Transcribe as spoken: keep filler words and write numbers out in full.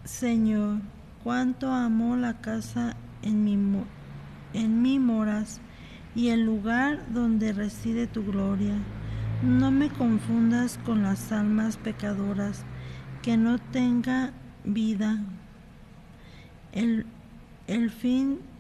Señor, cuánto amo la casa en mi, en mi moras y el lugar donde reside tu gloria. No me confundas con las almas pecadoras, que no tenga vida. El, el fin